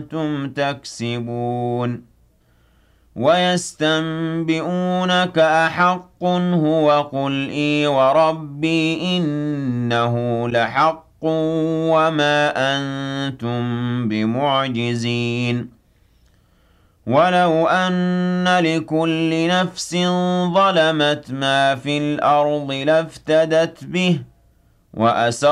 أنتم تكسبون ويستنبئونك أحق هو قل إي وربي إنه لحق وما أنتم بمعجزين ولو أن لكل نفس ظلمت ما في الأرض لافتدت به وأسر